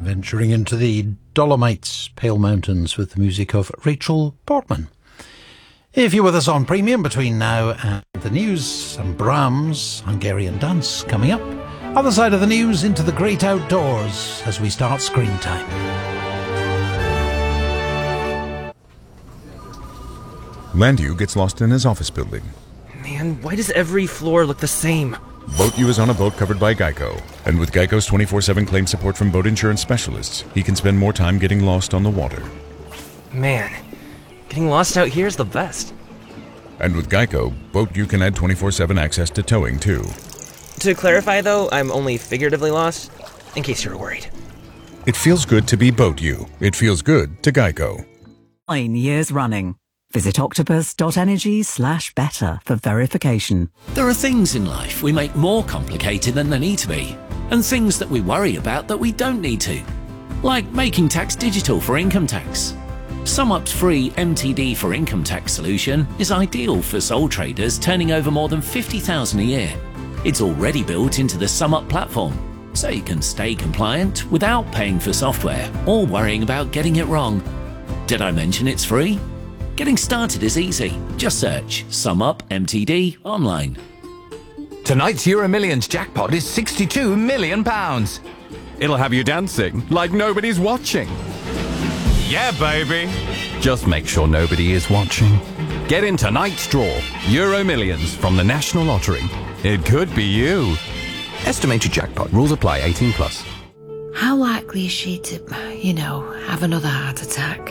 venturing into the Dolomites, Pale Mountains, with the music of Rachel Portman. If you're with us on Premium between now and the news, some Brahms Hungarian dance coming up. Other side of the news, into the great outdoors as we start Screen Time. Landu gets lost in his office building. Man, why does every floor look the same? Boat U is on a boat covered by Geico. And with Geico's 24/7 claim support from boat insurance specialists, he can spend more time getting lost on the water. Man, getting lost out here is the best. And with Geico, Boat U can add 24/7 access to towing, too. To clarify, though, I'm only figuratively lost, in case you're worried. It feels good to be Boat U. It feels good to Geico. 9 years running. Visit octopus.energy/better for verification. There are things in life we make more complicated than they need to be, and things that we worry about that we don't need to, like making tax digital for income tax. SumUp's free MTD for income tax solution is ideal for sole traders turning over more than $50,000 a year. It's already built into the SumUp platform, so you can stay compliant without paying for software or worrying about getting it wrong. Did I mention it's free? Getting started is easy. Just search SumUp MTD online. Tonight's Euro Millions jackpot is £62 million. It'll have you dancing like nobody's watching. Yeah, baby. Just make sure nobody is watching. Get in tonight's draw. Euro Millions from the National Lottery. It could be you. Estimated jackpot. Rules apply. 18+. How likely is she to, have another heart attack?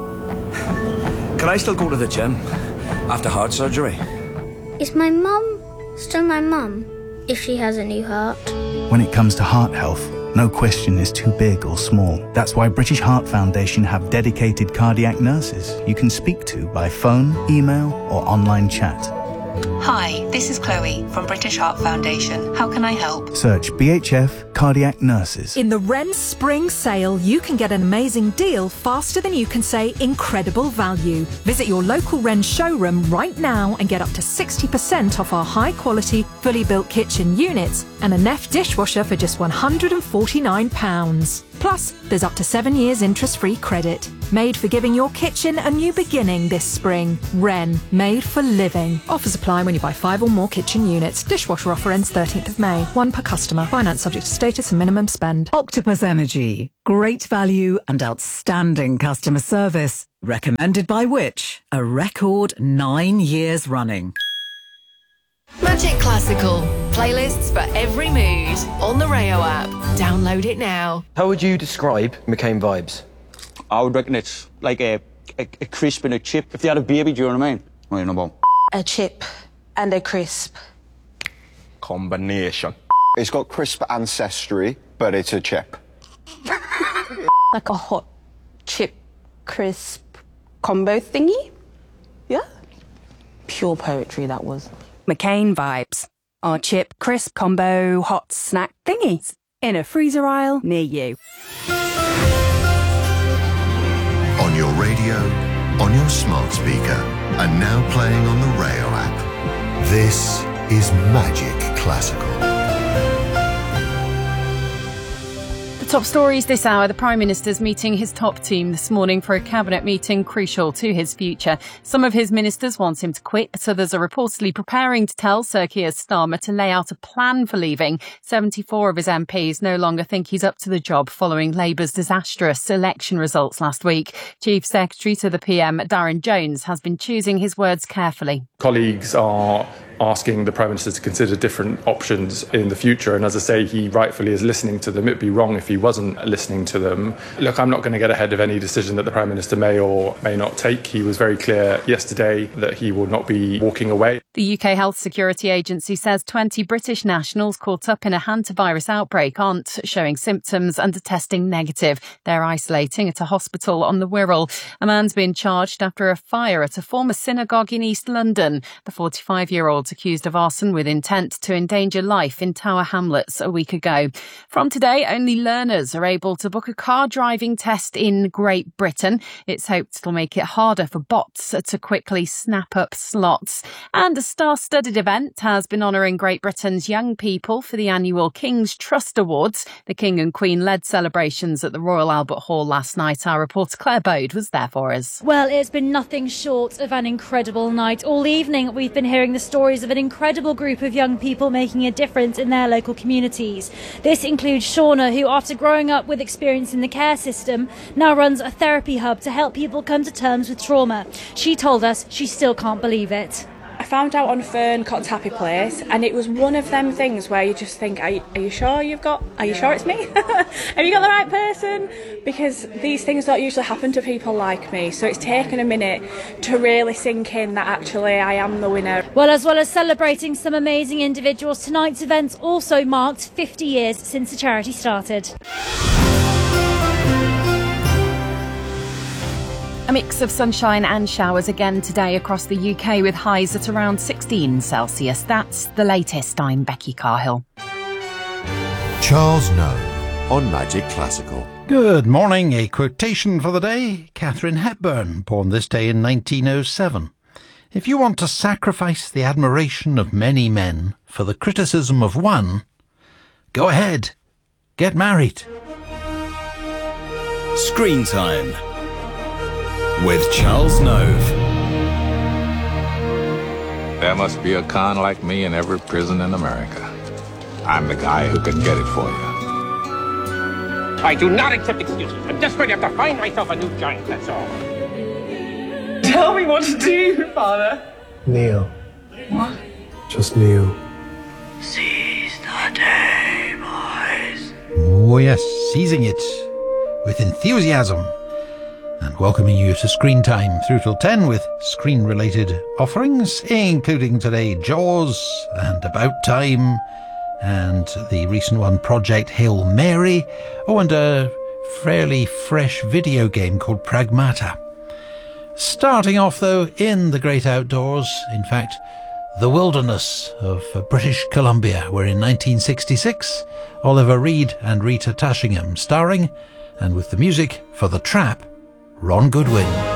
Can I still go to the gym after heart surgery? Is my mum still my mum if she has a new heart? When it comes to heart health, no question is too big or small. That's why British Heart Foundation have dedicated cardiac nurses you can speak to by phone, email or online chat. Hi, this is Chloe from British Heart Foundation. How can I help? Search BHF Cardiac Nurses. In the Wren Spring Sale, you can get an amazing deal faster than you can say incredible value. Visit your local Wren showroom right now and get up to 60% off our high-quality, fully built kitchen units and a Neff dishwasher for just £149. Plus, there's up to 7 years interest-free credit. Made for giving your kitchen a new beginning this spring. Wren, made for living. Offers apply when you buy 5 or more kitchen units. Dishwasher offer ends 13th of May. 1 per customer. Finance subject to status and minimum spend. Octopus Energy. Great value and outstanding customer service. Recommended by which? A record 9 years running. Magic Classical. Playlists for every mood. On the Rayo app. Download it now. How would you describe McCain vibes? I would reckon it's like a crisp and a chip. If they had a baby, do you know what I mean? Well, you know about a chip and a crisp. Combination. It's got crisp ancestry, but it's a chip. Like a hot chip crisp combo thingy? Yeah? Pure poetry, that was. McCain vibes. Our chip crisp combo hot snack thingies in a freezer aisle near you. On your radio, on your smart speaker, and now playing on the Rayo app. This is Magic Classical. The top stories this hour. The Prime Minister's meeting his top team this morning for a cabinet meeting crucial to his future. Some of his ministers want him to quit, but others are reportedly preparing to tell Sir Keir Starmer to lay out a plan for leaving. 74 of his MPs no longer think he's up to the job following Labour's disastrous election results last week. Chief Secretary to the PM, Darren Jones, has been choosing his words carefully. Colleagues are asking the Prime Minister to consider different options in the future. And as I say, he rightfully is listening to them. It'd be wrong if he wasn't listening to them. Look, I'm not going to get ahead of any decision that the Prime Minister may or may not take. He was very clear yesterday that he will not be walking away. The UK Health Security Agency says 20 British nationals caught up in a hantavirus outbreak aren't showing symptoms and are testing negative. They're isolating at a hospital on the Wirral. A man's been charged after a fire at a former synagogue in East London. The 45-year-old adults accused of arson with intent to endanger life in Tower Hamlets a week ago. From today, only learners are able to book a car driving test in Great Britain. It's hoped it'll make it harder for bots to quickly snap up slots. And a star-studded event has been honouring Great Britain's young people for the annual King's Trust Awards. The King and Queen led celebrations at the Royal Albert Hall last night. Our reporter Claire Bode was there for us. Well, it's been nothing short of an incredible night. All evening we've been hearing the stories of an incredible group of young people making a difference in their local communities. This includes Shauna, who after growing up with experience in the care system, now runs a therapy hub to help people come to terms with trauma. She told us she still can't believe it. I found out on Ferncot's Happy Place, and it was one of them things where you just think, are you sure are you sure it's me? Have you got the right person? Because these things don't usually happen to people like me, so it's taken a minute to really sink in that actually I am the winner. Well, as well as celebrating some amazing individuals, tonight's event also marked 50 years since the charity started. A mix of sunshine and showers again today across the UK with highs at around 16 Celsius. That's the latest. I'm Becky Carhill. Charles Noe on Magic Classical. Good morning. A quotation for the day. Katharine Hepburn, born this day in 1907. If you want to sacrifice the admiration of many men for the criticism of one, go ahead. Get married. Screen Time with Charles Nove. There must be a con like me in every prison in America. I'm the guy who can get it for you. I do not accept excuses. I'm just going to have to find myself a new giant, that's all. Tell me what to do, Father. Kneel. What? Just kneel. Seize the day, boys. Oh yes, seizing it with enthusiasm. And welcoming you to Screen Time through till 10 with screen-related offerings, including today Jaws and About Time and the recent one Project Hail Mary, and a fairly fresh video game called Pragmata. Starting off though in the great outdoors, in fact the wilderness of British Columbia, where in 1966 Oliver Reed and Rita Tashingham starring, and with the music for The Trap, Ron Goodwin.